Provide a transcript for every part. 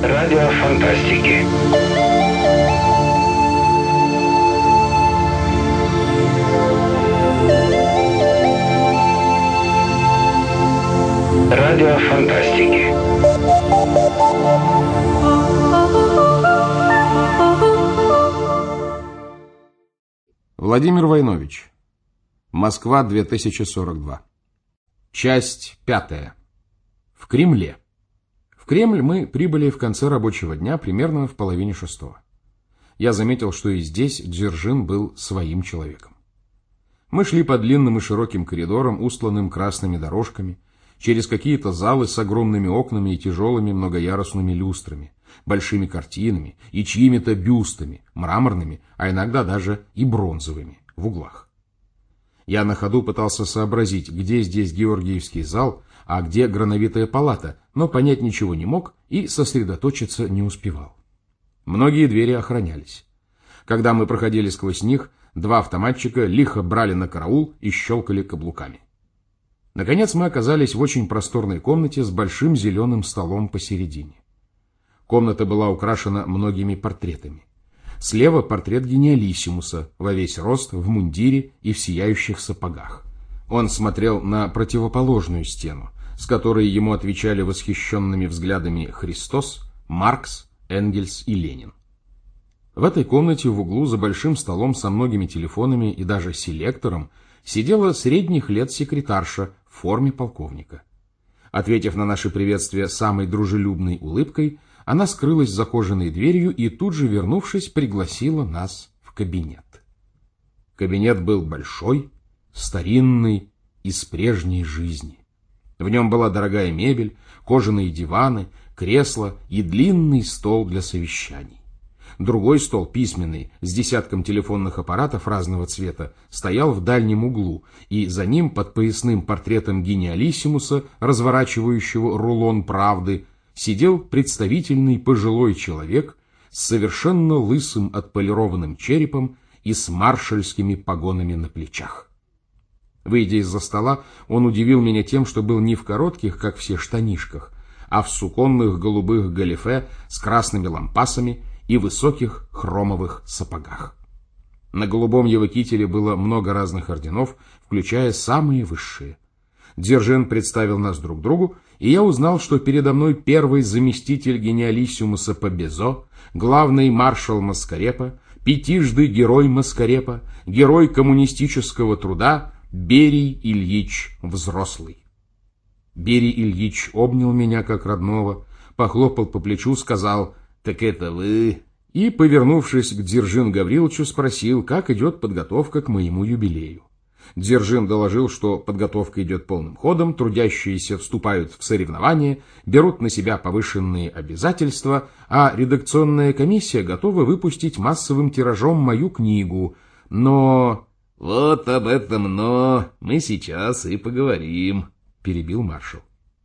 Радио фантастики. Радио фантастики. Владимир Войнович. Москва, 2042. Часть 5. В Кремле. В Кремль мы прибыли в конце рабочего дня примерно в половине 6. Я заметил, что и здесь Дзержин был своим человеком. Мы шли по длинным и широким коридорам, устланным красными дорожками, через какие-то залы с огромными окнами и тяжелыми многоярусными люстрами, большими картинами и чьими-то бюстами, мраморными, а иногда даже и бронзовыми, в углах. Я на ходу пытался сообразить, где здесь Георгиевский зал, а где Грановитая палата, но понять ничего не мог и сосредоточиться не успевал. Многие двери охранялись. Когда мы проходили сквозь них, 2 автоматчика лихо брали на караул и щелкали каблуками. Наконец мы оказались в очень просторной комнате с большим зеленым столом посередине. Комната была украшена многими портретами. Слева портрет гениалиссимуса, во весь рост, в мундире и в сияющих сапогах. Он смотрел на противоположную стену, с которой ему отвечали восхищенными взглядами Христос, Маркс, Энгельс и Ленин. В этой комнате в углу за большим столом со многими телефонами и даже селектором сидела средних лет секретарша в форме полковника. Ответив на наше приветствие самой дружелюбной улыбкой, она скрылась за кожаной дверью и тут же, вернувшись, пригласила нас в кабинет. Кабинет был большой, старинный, из прежней жизни. В нем была дорогая мебель, кожаные диваны, кресла и длинный стол для совещаний. Другой стол, письменный, с десятком телефонных аппаратов разного цвета, стоял в дальнем углу, и за ним, под поясным портретом гениалиссимуса, разворачивающего рулон правды, сидел представительный пожилой человек с совершенно лысым отполированным черепом и с маршальскими погонами на плечах. Выйдя из-за стола, он удивил меня тем, что был не в коротких, как все, штанишках, а в суконных голубых галифе с красными лампасами и высоких хромовых сапогах. На голубом его кителе было много разных орденов, включая самые высшие. Дзержин представил нас друг другу, и я узнал, что передо мной первый заместитель гениалиссимуса по Безо, главный маршал Маскарепа, пятижды герой Маскарепа, герой коммунистического труда Берий Ильич Взрослый. Берий Ильич обнял меня как родного, похлопал по плечу, сказал: «Так это вы?» И, повернувшись к Дзержин Гавриловичу, спросил, как идет подготовка к моему юбилею. Дзержин доложил, что подготовка идет полным ходом, трудящиеся вступают в соревнования, берут на себя повышенные обязательства, а редакционная комиссия готова выпустить массовым тиражом мою книгу. Но... «Вот об этом «но» мы сейчас и поговорим», — перебил маршал.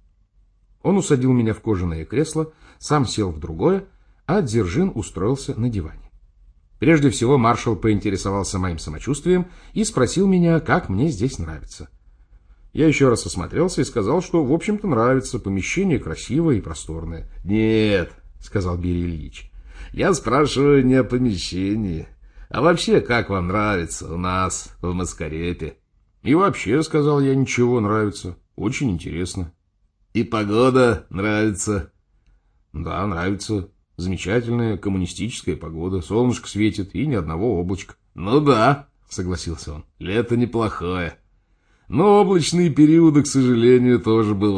Он усадил меня в кожаное кресло, сам сел в другое, а Дзержин устроился на диване. Прежде всего маршал поинтересовался моим самочувствием и спросил меня, как мне здесь нравится. Я еще раз осмотрелся и сказал, что, в общем-то, нравится, помещение красивое и просторное. «Нет», — сказал Берий Ильич, — «я спрашиваю не о помещении, а вообще, как вам нравится у нас в Маскарепе?» «И вообще», — сказал я, — «ничего, нравится, очень интересно». «И погода нравится?» «Да, нравится. Замечательная коммунистическая погода, солнышко светит и ни одного облачка». «Ну да», — согласился он, — «лето неплохое. Но облачные периоды, к сожалению, тоже бывают».